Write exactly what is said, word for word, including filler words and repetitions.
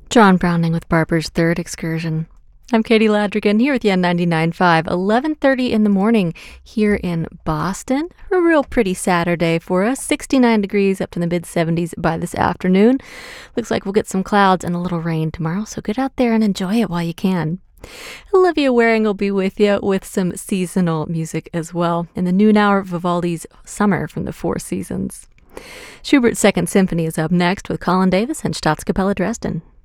John Browning with Barber's Third Excursion. I'm Katie Ladrigan here with you on ninety-nine point five, eleven thirty in the morning here in Boston. A real pretty Saturday for us, sixty-nine degrees up to the mid seventies by this afternoon. Looks like we'll get some clouds and a little rain tomorrow, so get out there and enjoy it while you can. Olivia Waring will be with you with some seasonal music as well. In the noon hour, Vivaldi's Summer from the Four Seasons. Schubert's Second Symphony is up next with Colin Davis and Staatskapelle Dresden.